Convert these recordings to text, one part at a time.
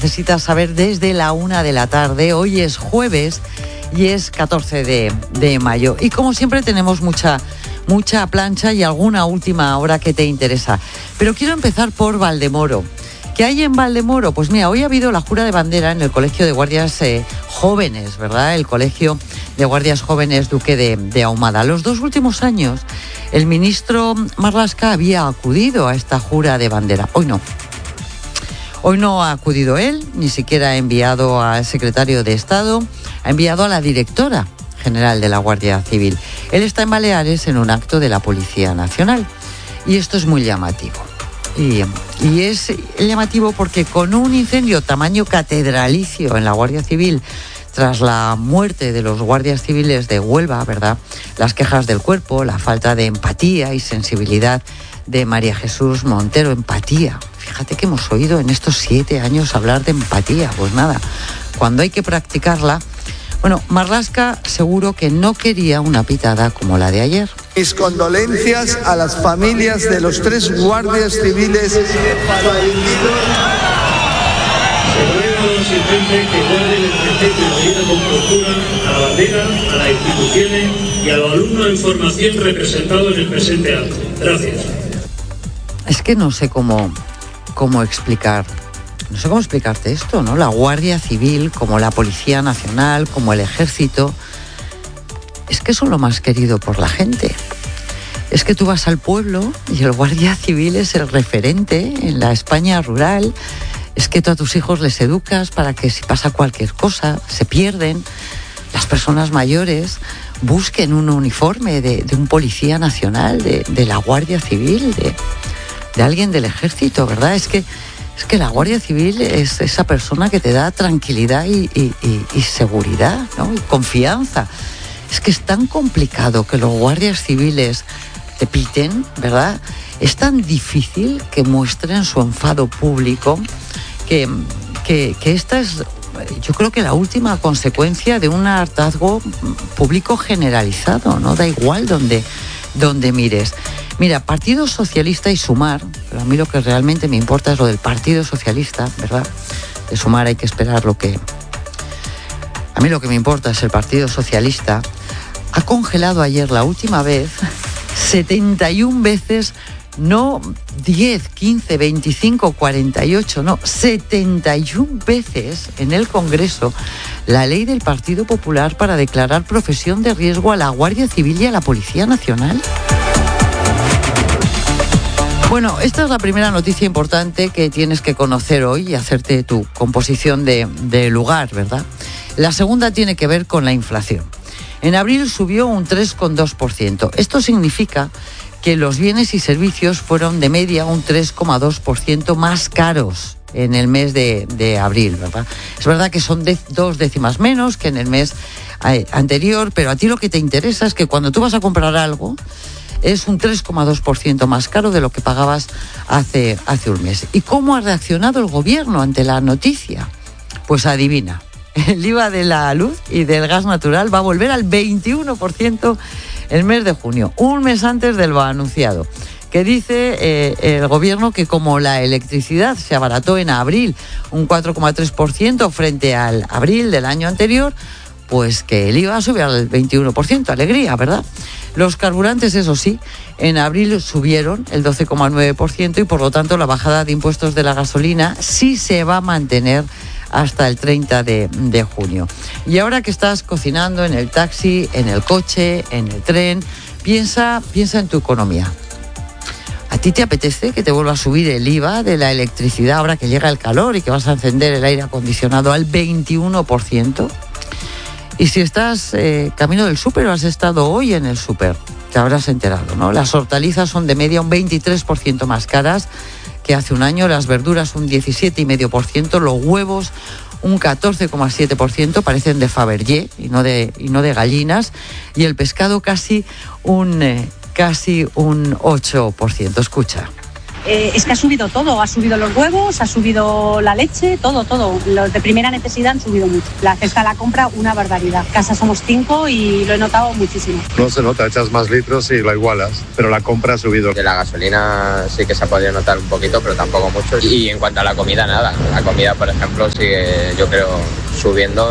necesitas saber desde la 1 de la tarde. Hoy es jueves y es 14 de mayo. Y como siempre tenemos mucha plancha y alguna última hora que te interesa. Pero quiero empezar por Valdemoro. ¿Qué hay en Valdemoro? Pues mira, hoy ha habido la jura de bandera en el Colegio de Guardias Jóvenes, ¿verdad? El Colegio de Guardias Jóvenes Duque de Ahumada. Los 2 últimos años, el ministro Marlaska había acudido a esta jura de bandera. Hoy no. Hoy no ha acudido él, ni siquiera ha enviado al secretario de Estado, ha enviado a la directora general de la Guardia Civil. Él está en Baleares en un acto de la Policía Nacional. Y esto es muy llamativo. Y es llamativo porque con un incendio tamaño catedralicio en la Guardia Civil, tras la muerte de los guardias civiles de Huelva, ¿verdad? Las quejas del cuerpo, la falta de empatía y sensibilidad de María Jesús Montero. Empatía. Fíjate que hemos oído en estos 7 años hablar de empatía. Pues nada, cuando hay que practicarla. Bueno, Marlaska seguro que no quería una pitada como la de ayer. Mis condolencias a las familias de los 3 guardias civiles fallecidos. Se ruega a los asistentes que guarden el respeto y la vida con postura a la bandera, a las instituciones y a los alumnos en formación representados en el presente acto. Gracias. Es que no sé cómo explicar. No sé cómo explicarte esto, ¿no? La Guardia Civil, como la Policía Nacional, como el Ejército, es que son lo más querido por la gente. Es que tú vas al pueblo y el Guardia Civil es el referente en la España rural. Es que tú a tus hijos les educas para que si pasa cualquier cosa, se pierden. Las personas mayores busquen un uniforme de un policía nacional, de la Guardia Civil, de alguien del Ejército, ¿verdad? Es que la Guardia Civil es esa persona que te da tranquilidad y seguridad, ¿no? Y confianza. Es que es tan complicado que los guardias civiles te piten, ¿verdad? Es tan difícil que muestren su enfado público que esta es, yo creo que la última consecuencia de un hartazgo público generalizado, ¿no? Da igual donde mires. Mira, Partido Socialista y Sumar, pero a mí lo que realmente me importa es lo del Partido Socialista, ¿verdad? De Sumar hay que esperar a mí lo que me importa es el Partido Socialista. Ha congelado ayer la última vez 71 veces, no 10, 15, 25, 48, no, 71 veces en el Congreso la ley del Partido Popular para declarar profesión de riesgo a la Guardia Civil y a la Policía Nacional. Bueno, esta es la primera noticia importante que tienes que conocer hoy y hacerte tu composición de lugar, ¿verdad? La segunda tiene que ver con la inflación. En abril subió un 3,2%. Esto significa que los bienes y servicios fueron de media un 3,2% más caros en el mes de abril, ¿verdad? Es verdad que son 2 décimas menos que en el mes anterior, pero a ti lo que te interesa es que cuando tú vas a comprar algo, es un 3,2% más caro de lo que pagabas hace un mes. ¿Y cómo ha reaccionado el gobierno ante la noticia? Pues adivina, el IVA de la luz y del gas natural va a volver al 21% el mes de junio, un mes antes de lo anunciado. Que dice el gobierno que como la electricidad se abarató en abril un 4,3% frente al abril del año anterior, pues que el IVA sube al 21%, alegría, ¿verdad? Los carburantes, eso sí, en abril subieron el 12,9% y por lo tanto la bajada de impuestos de la gasolina sí se va a mantener hasta el 30 de junio. Y ahora que estás cocinando en el taxi, en el coche, en el tren, piensa en tu economía. ¿A ti te apetece que te vuelva a subir el IVA de la electricidad ahora que llega el calor y que vas a encender el aire acondicionado al 21%? Y si estás camino del súper o has estado hoy en el súper, te habrás enterado, ¿no? Las hortalizas son de media un 23% más caras que hace un año, las verduras un 17,5%, los huevos un 14,7%, parecen de Fabergé y no de gallinas, y el pescado casi un 8%. Escucha. es que ha subido todo, ha subido los huevos, ha subido la leche, todo. Los de primera necesidad han subido mucho. La cesta de la compra, una barbaridad. Casa somos 5 y lo he notado muchísimo. No se nota, echas más litros y lo igualas, pero la compra ha subido. De la gasolina sí que se ha podido notar un poquito, pero tampoco mucho. Y en cuanto a la comida, nada. La comida, por ejemplo, sigue, yo creo, subiendo.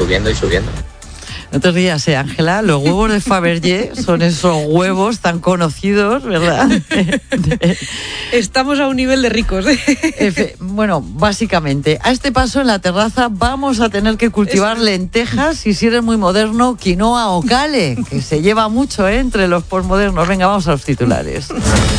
No te rías, Ángela, los huevos de Fabergé son esos huevos tan conocidos, ¿verdad? Estamos a un nivel de ricos. Bueno, básicamente, a este paso en la terraza vamos a tener que cultivar lentejas y, si eres muy moderno, quinoa o cale, que se lleva mucho entre los posmodernos. Venga, vamos a los titulares.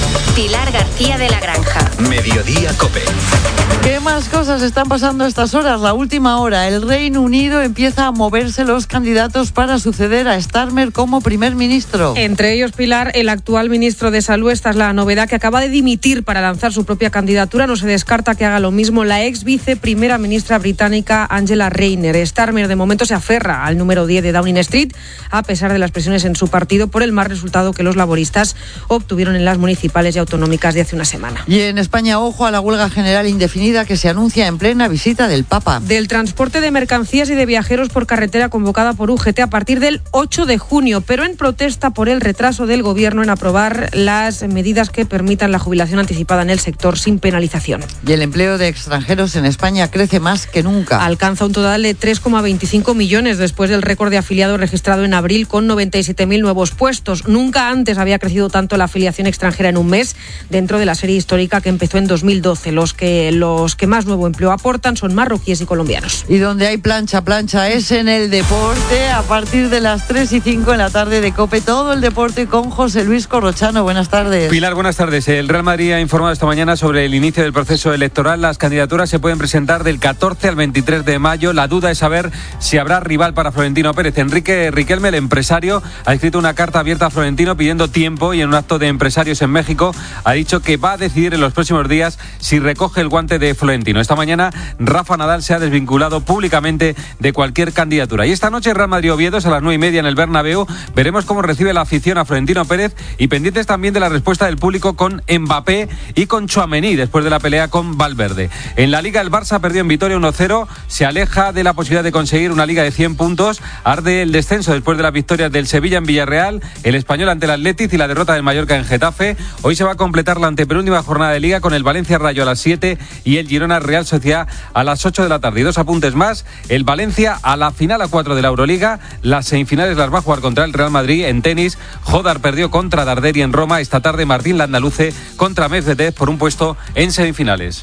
Pilar García de la Granja. Mediodía COPE. ¿Qué más cosas están pasando a estas horas? La última hora, el Reino Unido empieza a moverse los candidatos para suceder a Starmer como primer ministro. Entre ellos, Pilar, el actual ministro de Salud. Esta es la novedad, que acaba de dimitir para lanzar su propia candidatura. No se descarta que haga lo mismo la ex viceprimera ministra británica Angela Rayner. Starmer de momento se aferra al número 10 de Downing Street, a pesar de las presiones en su partido por el mal resultado que los laboristas obtuvieron en las municipales y autonómicas de hace una semana. Y en España, ojo a la huelga general indefinida que se anuncia en plena visita del Papa. Del transporte de mercancías y de viajeros por carretera convocada por UGT a partir del 8 de junio, pero en protesta por el retraso del Gobierno en aprobar las medidas que permitan la jubilación anticipada en el sector sin penalización. Y el empleo de extranjeros en España crece más que nunca. Alcanza un total de 3,25 millones después del récord de afiliados registrado en abril con 97.000 nuevos puestos. Nunca antes había crecido tanto la afiliación extranjera en un mes dentro de la serie histórica que empezó en 2012. Los que más nuevo empleo aportan son marroquíes y colombianos. Y donde hay plancha es en el deporte, a partir de las 3:05 en la tarde de COPE, todo el deporte con José Luis Corrochano. Buenas tardes. Pilar, buenas tardes. El Real Madrid ha informado esta mañana sobre el inicio del proceso electoral. Las candidaturas se pueden presentar del 14 al 23 de mayo. La duda es saber si habrá rival para Florentino Pérez. Enrique Riquelme, el empresario, ha escrito una carta abierta a Florentino pidiendo tiempo, y en un acto de empresarios en México ha dicho que va a decidir en los próximos días si recoge el guante de Florentino. Esta mañana Rafa Nadal se ha desvinculado públicamente de cualquier candidatura. Y esta noche Real Madrid-Oviedo a las 9:30 en el Bernabéu. Veremos cómo recibe la afición a Florentino Pérez, y pendientes también de la respuesta del público con Mbappé y con Tchouaméni después de la pelea con Valverde. En la Liga, el Barça perdió en Vitoria 1-0, se aleja de la posibilidad de conseguir una Liga de 100 puntos, arde el descenso después de las victorias del Sevilla en Villarreal, el Español ante el Athletic y la derrota del Mallorca en Getafe. Hoy se va a completar la antepenúltima jornada de Liga con el Valencia Rayo a las 7 y el Girona Real Sociedad a las 8 de la tarde. Y dos apuntes más: el Valencia a la final a 4 de la Euroliga, las semifinales las va a jugar contra el Real Madrid. En tenis, Jodar perdió contra Darderi en Roma. Esta tarde Martín Landaluce contra Medvedev por un puesto en semifinales.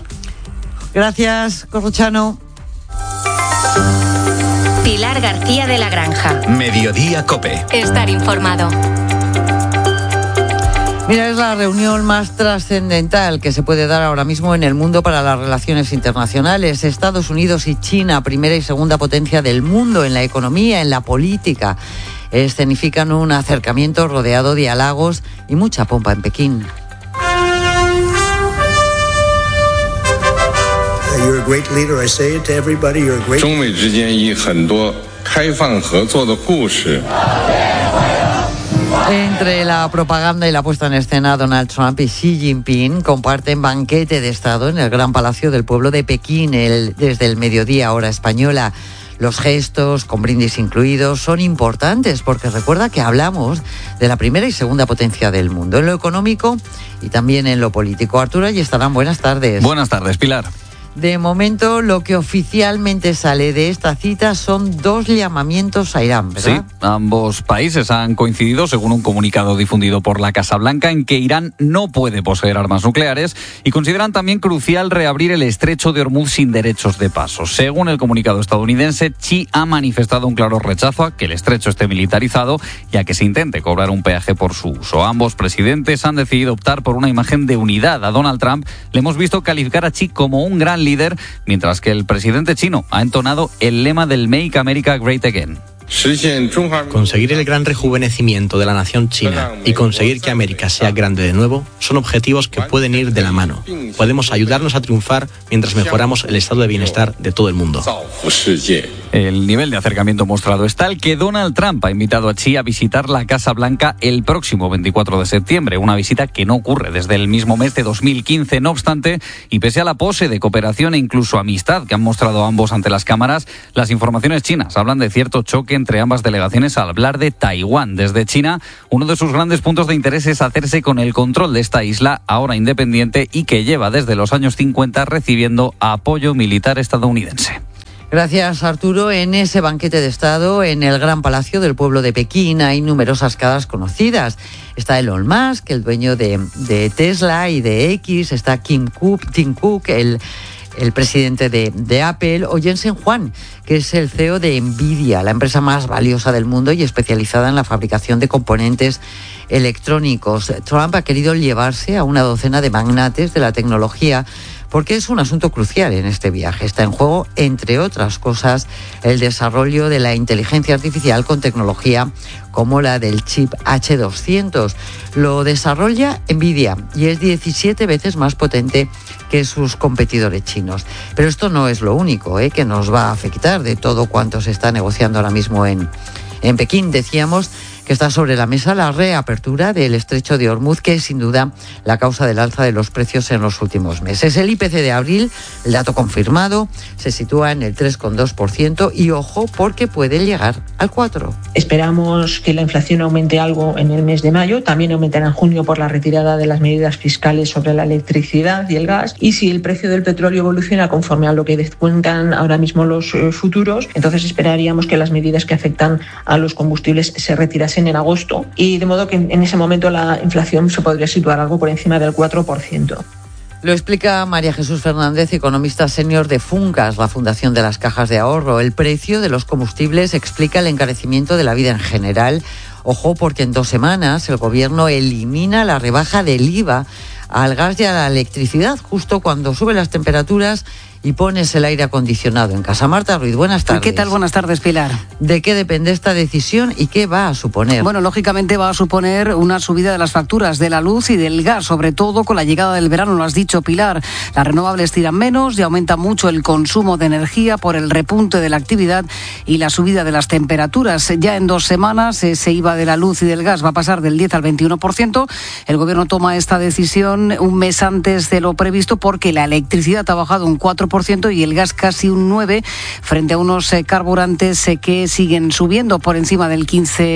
Gracias, Corrochano. Pilar García de la Granja. Mediodía COPE. Estar informado. Mira, es la reunión más trascendental que se puede dar ahora mismo en el mundo para las relaciones internacionales. Estados Unidos y China, primera y segunda potencia del mundo en la economía, en la política, escenifican un acercamiento rodeado de halagos y mucha pompa en Pekín. You're a great leader. I say it to everybody. You're a great. 中美之间以很多开放合作的故事。 Entre la propaganda y la puesta en escena, Donald Trump y Xi Jinping comparten banquete de Estado en el Gran Palacio del Pueblo de Pekín desde el mediodía, hora española. Los gestos, con brindis incluidos, son importantes porque recuerda que hablamos de la primera y segunda potencia del mundo, en lo económico y también en lo político. Arturo Ayestarán, buenas tardes. Buenas tardes, Pilar. De momento, lo que oficialmente sale de esta cita son 2 llamamientos a Irán, ¿verdad? Sí, ambos países han coincidido, según un comunicado difundido por la Casa Blanca, en que Irán no puede poseer armas nucleares y consideran también crucial reabrir el estrecho de Hormuz sin derechos de paso. Según el comunicado estadounidense, Xi ha manifestado un claro rechazo a que el estrecho esté militarizado y a que se intente cobrar un peaje por su uso. Ambos presidentes han decidido optar por una imagen de unidad. A Donald Trump le hemos visto calificar a Xi como un gran líder, mientras que el presidente chino ha entonado el lema del Make America Great Again. Conseguir el gran rejuvenecimiento de la nación china y conseguir que América sea grande de nuevo son objetivos que pueden ir de la mano. Podemos ayudarnos a triunfar mientras mejoramos el estado de bienestar de todo el mundo. El nivel de acercamiento mostrado es tal que Donald Trump ha invitado a Xi a visitar la Casa Blanca el próximo 24 de septiembre, una visita que no ocurre desde el mismo mes de 2015. No obstante, y pese a la pose de cooperación e incluso amistad que han mostrado ambos ante las cámaras, las informaciones chinas hablan de cierto choque entre ambas delegaciones al hablar de Taiwán. Desde China, uno de sus grandes puntos de interés es hacerse con el control de esta isla, ahora independiente y que lleva desde los años 50 recibiendo apoyo militar estadounidense. Gracias, Arturo. En ese banquete de Estado, en el Gran Palacio del pueblo de Pekín, hay numerosas caras conocidas. Está Elon Musk, el dueño de Tesla y de X. Está Tim Cook, el presidente de Apple, o Jensen Huang, que es el CEO de Nvidia, la empresa más valiosa del mundo y especializada en la fabricación de componentes electrónicos. Trump ha querido llevarse a una docena de magnates de la tecnología porque es un asunto crucial en este viaje. Está en juego, entre otras cosas, el desarrollo de la inteligencia artificial con tecnología como la del chip H200. Lo desarrolla Nvidia y es 17 veces más potente que sus competidores chinos. Pero esto no es lo único que nos va a afectar de todo cuanto se está negociando ahora mismo en Pekín. Decíamos que está sobre la mesa la reapertura del estrecho de Hormuz, que es sin duda la causa del alza de los precios en los últimos meses. El IPC de abril, el dato confirmado, se sitúa en el 3,2% y ojo porque puede llegar al 4%. Esperamos que la inflación aumente algo en el mes de mayo, también aumentará en junio por la retirada de las medidas fiscales sobre la electricidad y el gas, y si el precio del petróleo evoluciona conforme a lo que descuentan ahora mismo los futuros, entonces esperaríamos que las medidas que afectan a los combustibles se retirasen en agosto, y de modo que en ese momento la inflación se podría situar algo por encima del 4%. Lo explica María Jesús Fernández, economista senior de Funcas, la Fundación de las Cajas de Ahorro. El precio de los combustibles explica el encarecimiento de la vida en general. Ojo, porque en 2 semanas el gobierno elimina la rebaja del IVA al gas y a la electricidad, justo cuando suben las temperaturas y pones el aire acondicionado en casa. Marta Ruiz, buenas tardes. ¿Qué tal? Buenas tardes, Pilar. ¿De qué depende esta decisión y qué va a suponer? Bueno, lógicamente va a suponer una subida de las facturas de la luz y del gas, sobre todo con la llegada del verano, lo has dicho, Pilar. Las renovables tiran menos y aumenta mucho el consumo de energía por el repunte de la actividad y la subida de las temperaturas. Ya en 2 semanas ese IVA de la luz y del gas va a pasar del 10 al 21%. El gobierno toma esta decisión un mes antes de lo previsto porque la electricidad ha bajado un 4% y el gas casi un 9%, frente a unos carburantes que siguen subiendo por encima del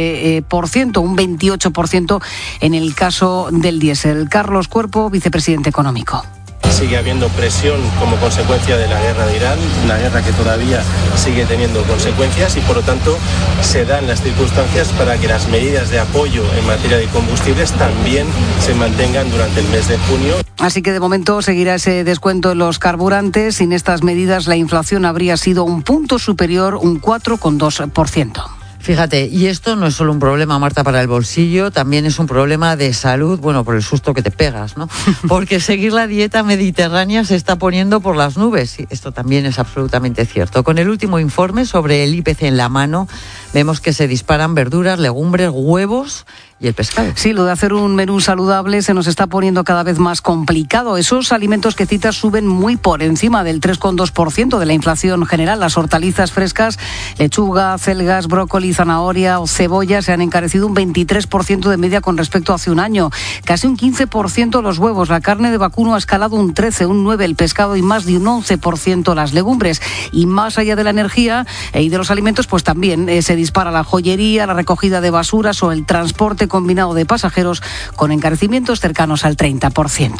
15%, un 28% en el caso del diésel. Carlos Cuerpo, vicepresidente económico. Sigue habiendo presión como consecuencia de la guerra de Irán, una guerra que todavía sigue teniendo consecuencias y por lo tanto se dan las circunstancias para que las medidas de apoyo en materia de combustibles también se mantengan durante el mes de junio. Así que de momento seguirá ese descuento en los carburantes. Sin estas medidas la inflación habría sido un punto superior, un 4,2%. Fíjate, y esto no es solo un problema, Marta, para el bolsillo, también es un problema de salud, bueno, por el susto que te pegas, ¿no? Porque seguir la dieta mediterránea se está poniendo por las nubes. Y esto también es absolutamente cierto. Con el último informe sobre el IPC en la mano, vemos que se disparan verduras, legumbres, huevos y el pescado. Sí, lo de hacer un menú saludable se nos está poniendo cada vez más complicado. Esos alimentos que citas suben muy por encima del 3,2% de la inflación general. Las hortalizas frescas, lechuga, acelgas, brócoli, zanahoria o cebolla se han encarecido un 23% de media con respecto a hace un año. Casi un 15% los huevos, la carne de vacuno ha escalado un 13%, un 9% el pescado y más de un 11% las legumbres. Y más allá de la energía y de los alimentos, pues también se dispara la joyería, la recogida de basuras o el transporte combinado de pasajeros con encarecimientos cercanos al 30%.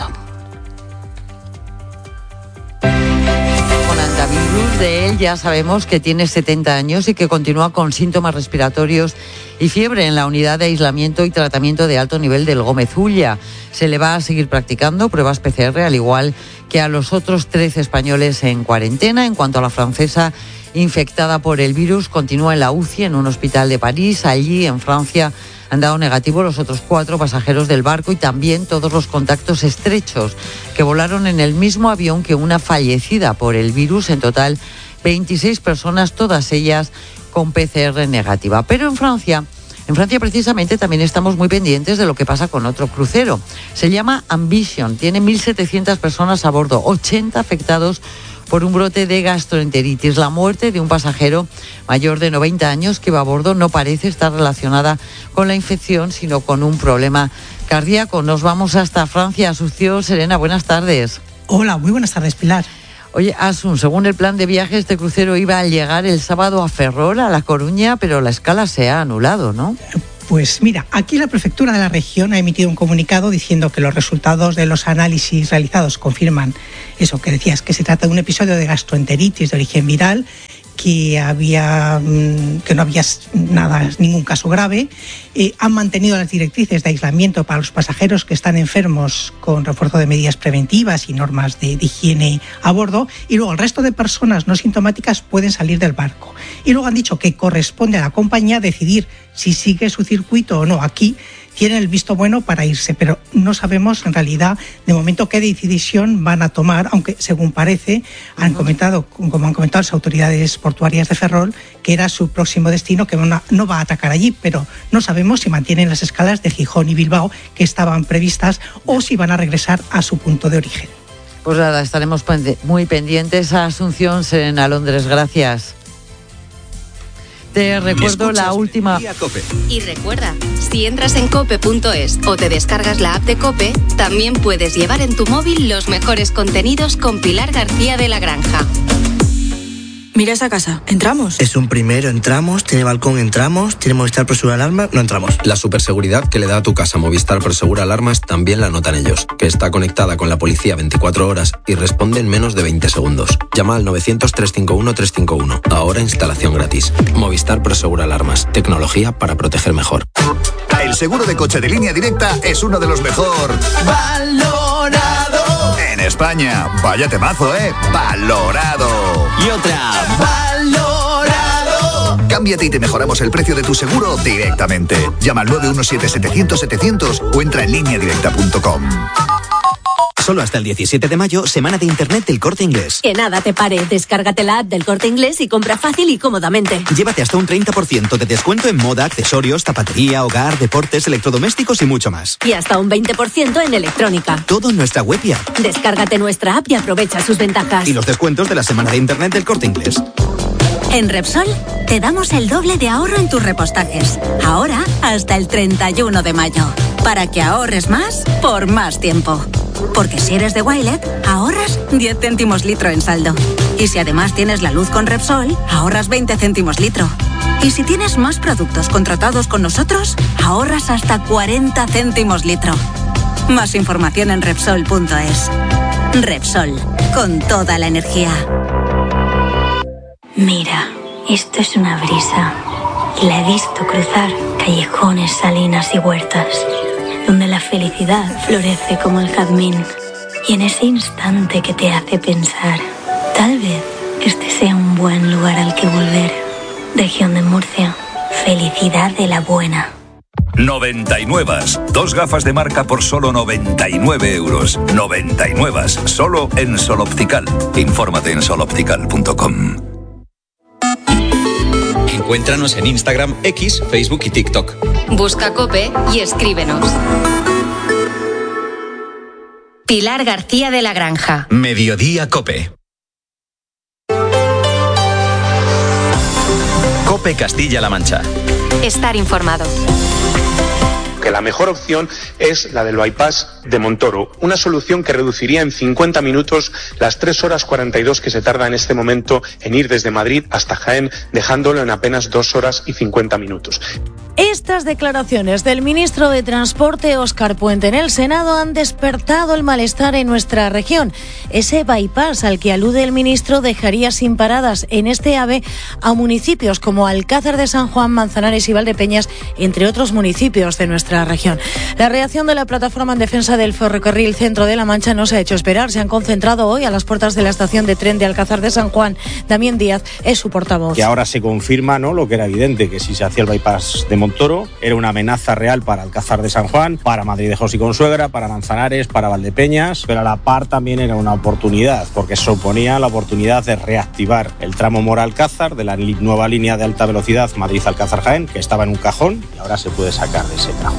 Con antivirus, de él ya sabemos que tiene 70 años y que continúa con síntomas respiratorios y fiebre en la unidad de aislamiento y tratamiento de alto nivel del Gómez Ulla. Se le va a seguir practicando pruebas PCR, al igual que a los otros 13 españoles en cuarentena. En cuanto a la francesa infectada por el virus, continúa en la UCI en un hospital de París. Allí, en Francia, han dado negativo los otros 4 pasajeros del barco y también todos los contactos estrechos que volaron en el mismo avión que una fallecida por el virus. En total, 26 personas, todas ellas con PCR negativa. Pero en Francia precisamente también estamos muy pendientes de lo que pasa con otro crucero. Se llama Ambition, tiene 1.700 personas a bordo, 80 afectados por un brote de gastroenteritis. La muerte de un pasajero mayor de 90 años que iba a bordo no parece estar relacionada con la infección, sino con un problema cardíaco. Nos vamos hasta Francia. Asunción Serena, buenas tardes. Hola, muy buenas tardes, Pilar. Oye, Asun, según el plan de viaje, este crucero iba a llegar el sábado a Ferrol, a La Coruña, pero la escala se ha anulado, ¿no? Pues mira, aquí la prefectura de la región ha emitido un comunicado diciendo que los resultados de los análisis realizados confirman eso que decías, que se trata de un episodio de gastroenteritis de origen viral, que no había ningún caso grave. Han mantenido las directrices de aislamiento para los pasajeros que están enfermos con refuerzo de medidas preventivas y normas de higiene a bordo, y luego el resto de personas no sintomáticas pueden salir del barco. Y luego han dicho que corresponde a la compañía decidir si sigue su circuito o no. Aquí tienen el visto bueno para irse, pero no sabemos en realidad de momento qué decisión van a tomar, aunque según parece, como han comentado las autoridades portuarias de Ferrol, que era su próximo destino, que no va a atacar allí, pero no sabemos si mantienen las escalas de Gijón y Bilbao que estaban previstas o si van a regresar a su punto de origen. Pues nada, estaremos muy pendientes. A Asunción Serena, Londres, gracias. Te recuerdo la última. Y recuerda, si entras en cope.es o te descargas la app de COPE, también puedes llevar en tu móvil los mejores contenidos con Pilar García de la Granja. Mira esa casa, ¿entramos? Es un primero, entramos, tiene balcón, entramos, tiene Movistar Prosegur Alarmas, no entramos. La superseguridad que le da a tu casa Movistar Prosegur Alarmas también la notan ellos, que está conectada con la policía 24 horas y responde en menos de 20 segundos. Llama al 900-351-351. Ahora instalación gratis. Movistar Prosegur Alarmas. Tecnología para proteger mejor. El seguro de coche de Línea Directa es uno de los mejor valorado en España. Vaya temazo, valorado. Y otra, valorado. Cámbiate y te mejoramos el precio de tu seguro directamente. Llama al 917-700-700 o entra en lineadirecta.com. Solo hasta el 17 de mayo, semana de internet del Corte Inglés. Que nada te pare, descárgate la app del Corte Inglés y compra fácil y cómodamente. Llévate hasta un 30% de descuento en moda, accesorios, zapatería, hogar, deportes, electrodomésticos y mucho más. Y hasta un 20% en electrónica. Todo en nuestra web y app. Descárgate nuestra app y aprovecha sus ventajas. Y los descuentos de la semana de internet del Corte Inglés. En Repsol te damos el doble de ahorro en tus repostajes. Ahora hasta el 31 de mayo. Para que ahorres más por más tiempo. Porque si eres de Wilet, ahorras 10 céntimos litro en saldo. Y si además tienes la luz con Repsol, ahorras 20 céntimos litro. Y si tienes más productos contratados con nosotros, ahorras hasta 40 céntimos litro. Más información en Repsol.es. Repsol, con toda la energía. Mira, esto es una brisa. Y la he visto cruzar callejones, salinas y huertas, donde la felicidad florece como el jazmín. Y en ese instante que te hace pensar, tal vez este sea un buen lugar al que volver. Región de Murcia, felicidad de la buena. 99. 2 gafas de marca por solo 99 euros. 99. Solo en Sol Optical. Infórmate en soloptical.com. Encuéntranos en Instagram, X, Facebook y TikTok. Busca COPE y escríbenos. Pilar García de la Granja. Mediodía COPE. COPE Castilla-La Mancha. Estar informado. Que la mejor opción es la del bypass de Montoro, una solución que reduciría en 50 minutos las 3 horas 42 que se tarda en este momento en ir desde Madrid hasta Jaén, dejándolo en apenas 2 horas y 50 minutos. Estas declaraciones del ministro de Transporte, Óscar Puente, en el Senado han despertado el malestar en nuestra región. Ese bypass al que alude el ministro dejaría sin paradas en este AVE a municipios como Alcázar de San Juan, Manzanares y Valdepeñas, entre otros municipios de nuestra región. La reacción de la plataforma en defensa del ferrocarril Centro de la Mancha no se ha hecho esperar. Se han concentrado hoy a las puertas de la estación de tren de Alcázar de San Juan. Damián Díaz es su portavoz. Que ahora se confirma, ¿no?, lo que era evidente, que si se hacía el bypass de Montoro era una amenaza real para Alcázar de San Juan, para Madrid de Jos y Consuegra, para Manzanares, para Valdepeñas, pero a la par también era una oportunidad, porque suponía la oportunidad de reactivar el tramo Mora-Alcázar de la nueva línea de alta velocidad Madrid-Alcázar-Jaén, que estaba en un cajón y ahora se puede sacar de ese cajón.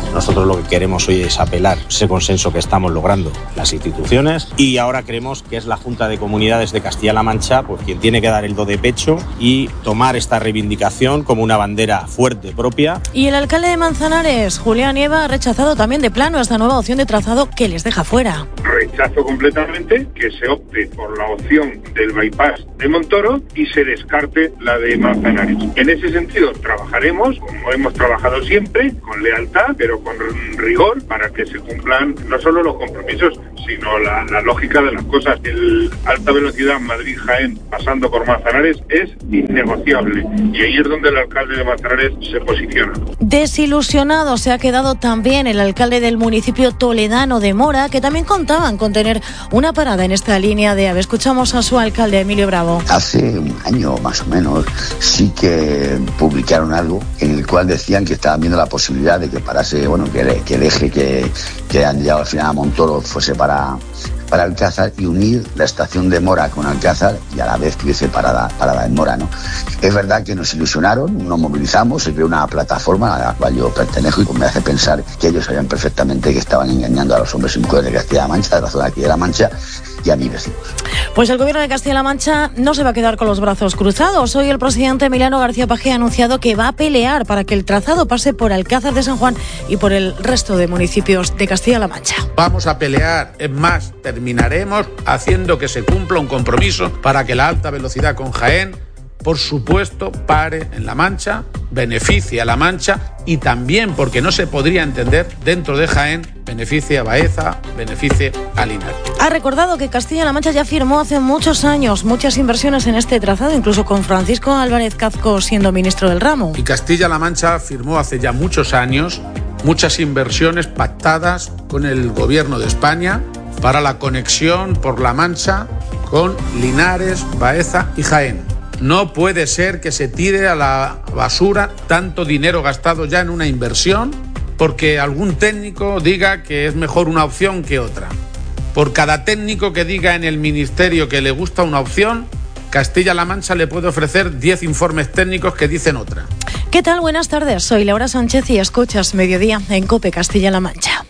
Nosotros lo que queremos hoy es apelar ese consenso que estamos logrando las instituciones, y ahora creemos que es la Junta de Comunidades de Castilla-La Mancha pues quien tiene que dar el do de pecho y tomar esta reivindicación como una bandera fuerte propia. Y el alcalde de Manzanares, Julián Nieva, ha rechazado también de plano esta nueva opción de trazado que les deja fuera. Rechazo completamente que se opte por la opción del bypass de Montoro y se descarte la de Manzanares. En ese sentido trabajaremos, como hemos trabajado siempre, con lealtad, pero con rigor, para que se cumplan no solo los compromisos, sino la lógica de las cosas. El alta velocidad Madrid-Jaén pasando por Manzanares es innegociable, y ahí es donde el alcalde de Manzanares se posiciona. Desilusionado se ha quedado también el alcalde del municipio toledano de Mora, que también contaban con tener una parada en esta línea de AVE. Escuchamos a su alcalde, Emilio Bravo. Hace un año más o menos sí que publicaron algo en el cual decían que estaban viendo la posibilidad de que parase, que el eje que han llegado al final a Montoro fuese para Alcázar, y unir la estación de Mora con Alcázar, y a la vez que hubiese parada en Mora, ¿no? Es verdad que nos ilusionaron, nos movilizamos, se creó una plataforma a la cual yo pertenezco, y me hace pensar que ellos sabían perfectamente que estaban engañando a los hombres sin poder de Castilla-La Mancha, de la zona de aquí de La Mancha, y a mis vecinos. Pues el gobierno de Castilla-La Mancha no se va a quedar con los brazos cruzados. Hoy el presidente Emiliano García Paje ha anunciado que va a pelear para que el trazado pase por Alcázar de San Juan y por el resto de municipios de Castilla-La Mancha. Vamos a pelear, es más, terminaremos haciendo que se cumpla un compromiso para que la alta velocidad con Jaén, por supuesto, pare en La Mancha, beneficie a La Mancha, y también, porque no se podría entender, dentro de Jaén, beneficie a Baeza, beneficie a Linares. Ha recordado que Castilla-La Mancha ya firmó hace muchos años muchas inversiones en este trazado, incluso con Francisco Álvarez Cazco siendo ministro del ramo. Y Castilla-La Mancha firmó hace ya muchos años muchas inversiones pactadas con el gobierno de España para la conexión por La Mancha con Linares, Baeza y Jaén. No puede ser que se tire a la basura tanto dinero gastado ya en una inversión porque algún técnico diga que es mejor una opción que otra. Por cada técnico que diga en el ministerio que le gusta una opción, Castilla-La Mancha le puede ofrecer 10 informes técnicos que dicen otra. ¿Qué tal? Buenas tardes. Soy Laura Sánchez y escuchas Mediodía en COPE Castilla-La Mancha.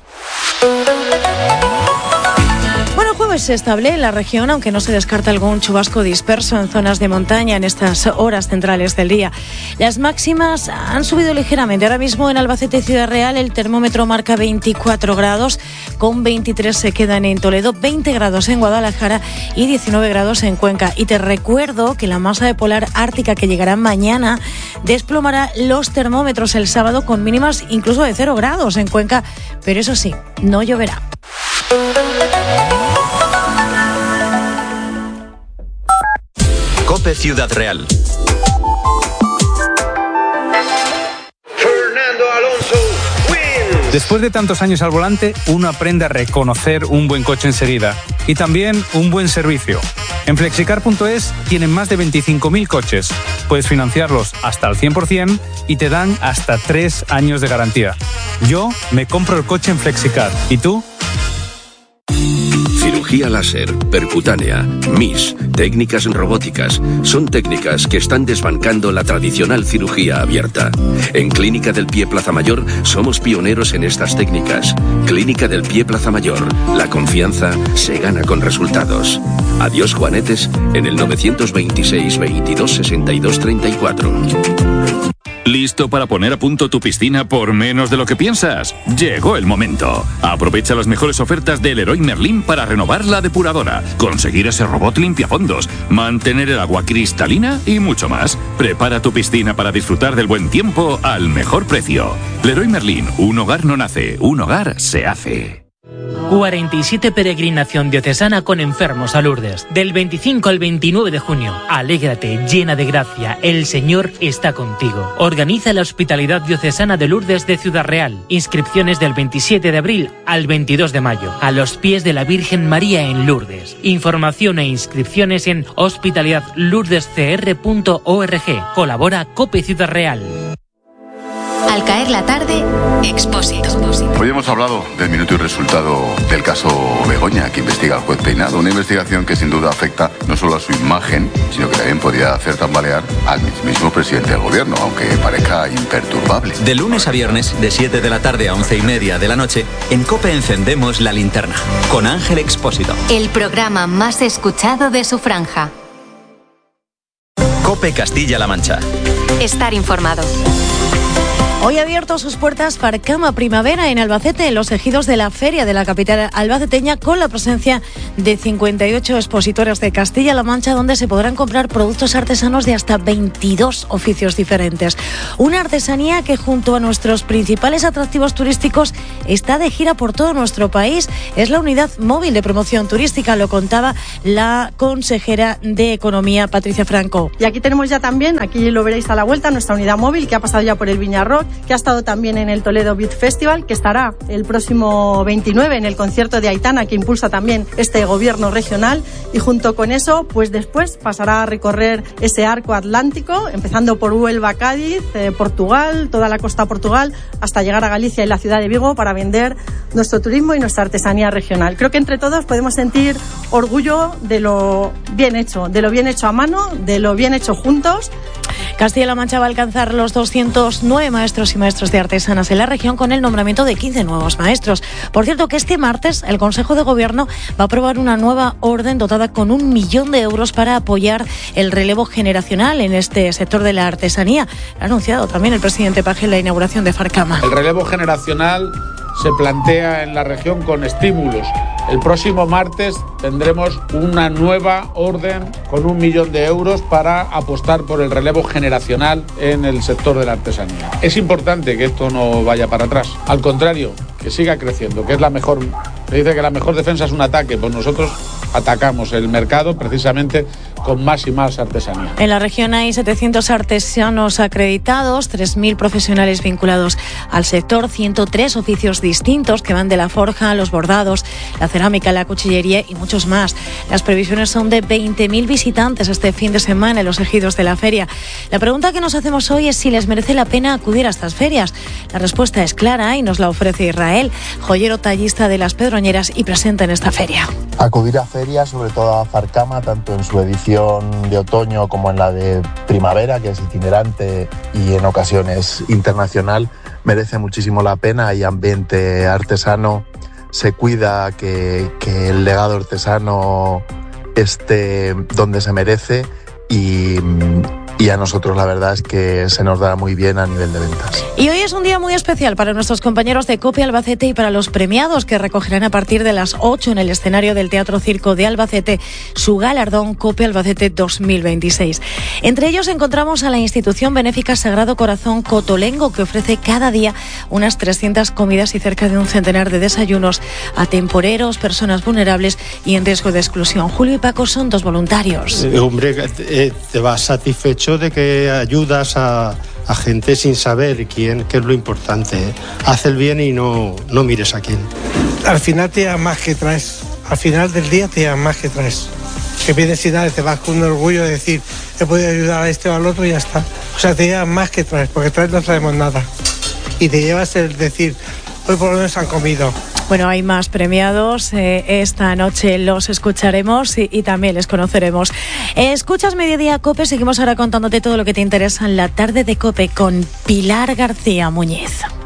Se estable en la región, aunque no se descarta algún chubasco disperso en zonas de montaña en estas horas centrales del día. Las máximas han subido ligeramente. Ahora mismo en Albacete y Ciudad Real el termómetro marca 24 grados, con 23 se quedan en Toledo, 20 grados en Guadalajara y 19 grados en Cuenca. Y te recuerdo que la masa de polar ártica que llegará mañana desplomará los termómetros el sábado con mínimas incluso de 0 grados en Cuenca, pero eso sí, no lloverá. COPE Ciudad Real. Fernando Alonso wins. Después de tantos años al volante, uno aprende a reconocer un buen coche enseguida y también un buen servicio. En Flexicar.es tienen más de 25.000 coches. Puedes financiarlos hasta el 100% y te dan hasta 3 años de garantía. Yo me compro el coche en Flexicar. ¿Y tú? Cirugía láser, percutánea, MIS, técnicas robóticas, son técnicas que están desbancando la tradicional cirugía abierta. En Clínica del Pie Plaza Mayor somos pioneros en estas técnicas. Clínica del Pie Plaza Mayor, la confianza se gana con resultados. Adiós Juanetes en el 926 22 62 34. ¿Listo para poner a punto tu piscina por menos de lo que piensas? Llegó el momento. Aprovecha las mejores ofertas del Leroy Merlin para renovar la depuradora, conseguir ese robot limpiafondos, mantener el agua cristalina y mucho más. Prepara tu piscina para disfrutar del buen tiempo al mejor precio. Leroy Merlin, un hogar no nace, un hogar se hace. 47 Peregrinación Diocesana con Enfermos a Lourdes. Del 25 al 29 de junio. Alégrate, llena de gracia. El Señor está contigo. Organiza la Hospitalidad Diocesana de Lourdes de Ciudad Real. Inscripciones del 27 de abril al 22 de mayo. A los pies de la Virgen María en Lourdes. Información e inscripciones en hospitalidadlourdescr.org. Colabora COPE Ciudad Real. Al caer la tarde, Expósito. Hoy hemos hablado del minuto y resultado del caso Begoña, que investiga el juez Peinado. Una investigación que sin duda afecta no solo a su imagen, sino que también podría hacer tambalear al mismo presidente del gobierno, aunque parezca imperturbable. De lunes a viernes, de 7 de la tarde a 11:30 de la noche, en COPE encendemos la linterna, con Ángel Expósito. El programa más escuchado de su franja. COPE Castilla-La Mancha. Estar informado. Hoy ha abierto sus puertas Farcama Primavera en Albacete, en los ejidos de la feria de la capital albaceteña, con la presencia de 58 expositores de Castilla-La Mancha, donde se podrán comprar productos artesanos de hasta 22 oficios diferentes. Una artesanía que, junto a nuestros principales atractivos turísticos, está de gira por todo nuestro país. Es la unidad móvil de promoción turística, lo contaba la consejera de Economía, Patricia Franco. Y aquí tenemos ya también, aquí lo veréis a la vuelta, nuestra unidad móvil, que ha pasado ya por el Viña Rock, que ha estado también en el Toledo Beat Festival, que estará el próximo 29 en el concierto de Aitana, que impulsa también este gobierno regional, y junto con eso, pues después pasará a recorrer ese arco atlántico, empezando por Huelva, Cádiz, Portugal, toda la costa de Portugal, hasta llegar a Galicia y la ciudad de Vigo para vender nuestro turismo y nuestra artesanía regional. Creo que entre todos podemos sentir orgullo de lo bien hecho a mano, de lo bien hecho juntos. Castilla-La Mancha va a alcanzar los 209 maestros y maestras de artesanas en la región, con el nombramiento de 15 nuevos maestros. Por cierto, que este martes el Consejo de Gobierno va a aprobar una nueva orden dotada con 1 millón de euros para apoyar el relevo generacional en este sector de la artesanía. Ha anunciado también el presidente Paje en la inauguración de Farcama. El relevo generacional se plantea en la región con estímulos. El próximo martes tendremos una nueva orden con 1 millón de euros para apostar por el relevo generacional en el sector de la artesanía. Es importante que esto no vaya para atrás, al contrario, que siga creciendo, que es la mejor. Se dice que la mejor defensa es un ataque, pues nosotros atacamos el mercado precisamente con más y más artesanía. En la región hay 700 artesanos acreditados, 3.000 profesionales vinculados al sector, 103 oficios distintos que van de la forja a los bordados, la cerámica, la cuchillería y muchos más. Las previsiones son de 20.000 visitantes este fin de semana en los ejidos de la feria. La pregunta que nos hacemos hoy es si les merece la pena acudir a estas ferias. La respuesta es clara y nos la ofrece Israel, joyero tallista de Las Pedroñeras y presente en esta feria. Acudir a ferias, sobre todo a Farcama, tanto en su edición de otoño como en la de primavera, que es itinerante y en ocasiones internacional, merece muchísimo la pena. Hay ambiente artesano, se cuida que el legado artesano esté donde se merece y a nosotros la verdad es que se nos dará muy bien a nivel de ventas. Y hoy es un día muy especial para nuestros compañeros de COPE Albacete y para los premiados, que recogerán a partir de las 8 en el escenario del Teatro Circo de Albacete su galardón COPE Albacete 2026. Entre ellos encontramos a la institución benéfica Sagrado Corazón Cotolengo, que ofrece cada día unas 300 comidas y cerca de un centenar de desayunos a temporeros, personas vulnerables y en riesgo de exclusión. Julio y Paco son 2 voluntarios. Hombre, te vas satisfecho de que ayudas a gente sin saber quién, que es lo importante. Haz el bien y no mires a quién. Al final te llevas más que traes. Al final del día te llevas más que traes. Que vienes y nada, te vas con un orgullo de decir, he podido ayudar a este o al otro y ya está. O sea, te llevas más que traes, porque traes no traemos nada. Y te llevas el decir, hoy por lo menos han comido. Bueno, hay más premiados. Esta noche los escucharemos y también les conoceremos. Escuchas Mediodía COPE. Seguimos ahora contándote todo lo que te interesa en la tarde de COPE con Pilar García Muñiz.